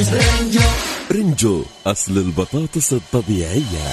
برنجو أصل البطاطس الطبيعية.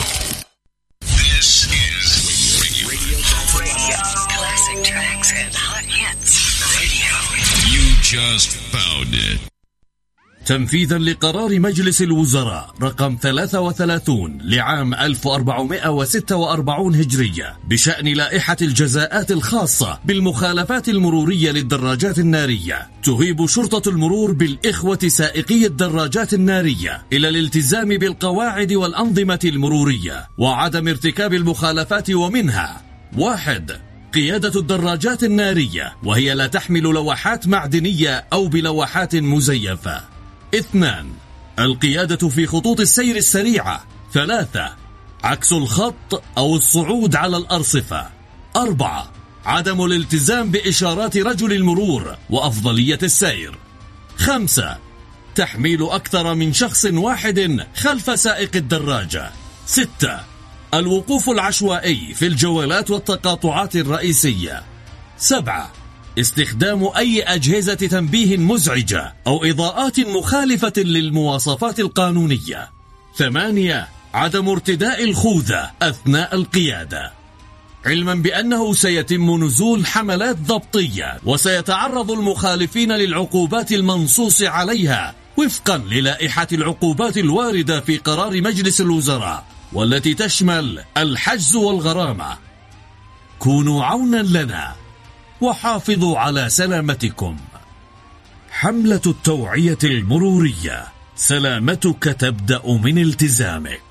تنفيذا لقرار مجلس الوزراء رقم 33 لعام 1446 هجرية بشأن لائحة الجزاءات الخاصة بالمخالفات المرورية للدراجات النارية، تهيب شرطة المرور بالإخوة سائقي الدراجات النارية إلى الالتزام بالقواعد والأنظمة المرورية وعدم ارتكاب المخالفات، ومنها: 1. قيادة الدراجات النارية وهي لا تحمل لوحات معدنية أو بلوحات مزيفة. 2. القيادة في خطوط السير السريعة. 3. عكس الخط أو الصعود على الأرصفة. 4. عدم الالتزام بإشارات رجل المرور وأفضلية السير. 5. تحميل أكثر من شخص واحد خلف سائق الدراجة. 6. الوقوف العشوائي في الجولات والتقاطعات الرئيسية. 7. استخدام أي أجهزة تنبيه مزعجة أو إضاءات مخالفة للمواصفات القانونية. 8. عدم ارتداء الخوذة أثناء القيادة، علما بأنه سيتم نزول حملات ضبطية وسيتعرض المخالفين للعقوبات المنصوص عليها وفقا للائحة العقوبات الواردة في قرار مجلس الوزراء، والتي تشمل الحجز والغرامة. كونوا عونا لنا وحافظوا على سلامتكم. حملة التوعية المرورية، سلامتك تبدأ من التزامك.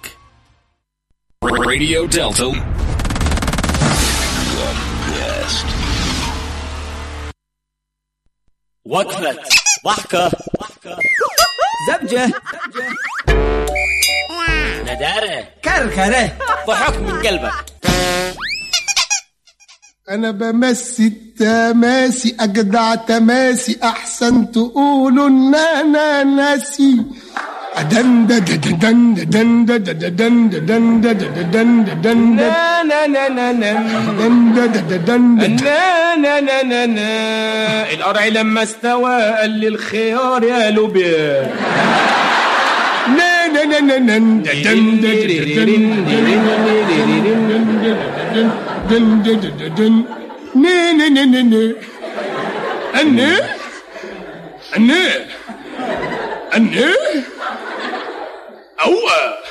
راديو دلتا. وقفة ضحكة زبجة ندارة كركرة ضحك من قلبك. أنا بمسي التماسي أجدع تماسي أحسن تقولوا إن أنا ناسي. أدن دن دن دن دن دن دن دن دن نا نا نا نا نا نا نا القرع لما استوى قال لي الخيار يا لوبيا. نا نا نا نا دن دن دن دن دن ني ني ني ني ني أني أني أني أوه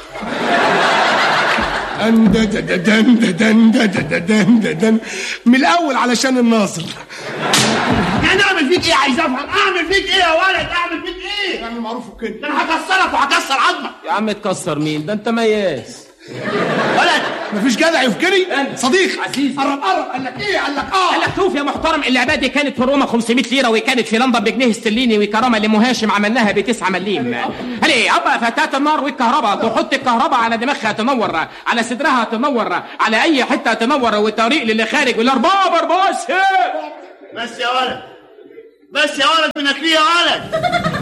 أن دن دن دن دن دن من الأول علشان الناظر. يعني أعمل فيك إيه؟ عايز أفهم أعمل فيك إيه يا ولد؟ أعمل فيك إيه؟ يعني معروف كده. أنا هكسرك وهكسر عظمك. يا عم تكسر مين؟ ده أنت مياس ولد. مفيش جدع يفكري صديق عزيز. قرب قال لك ايه؟ قال لك قال لك شوف يا محترم، اللعبه دي كانت في روما 500 ليره وكانت في لندن بجنيه استرليني، وكرامه لمهاشم عملناها ب9 مليم. هل ايه ابا فتاه النار والكهرباء تحط الكهرباء على دماغها تنور، على صدرها تنور، على اي حته تنور، والطريق للي خارج والارباب ارباس. بس يا ولد بس يا ولد منك ليه يا ولد؟